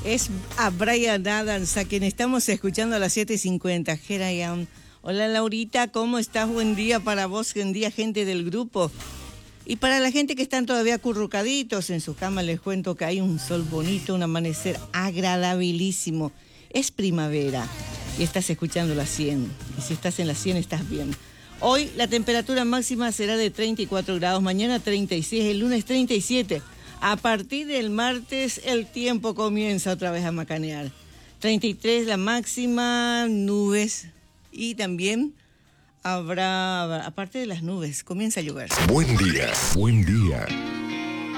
Es a Bryan Adams, a quien estamos escuchando a las 7:50. Here I Am. Hola Laurita, ¿cómo estás? Buen día para vos, buen día gente del grupo. Y para la gente que están todavía acurrucaditos en su cama, les cuento que hay un sol bonito, un amanecer agradabilísimo. Es primavera y estás escuchando la 100. Y si estás en la 100 estás bien. Hoy la temperatura máxima será de 34 grados, mañana 36, el lunes 37. A partir del martes el tiempo comienza otra vez a macanear. 33 la máxima, nubes y también habrá, aparte de las nubes, comienza a llover. Buen día, buen día.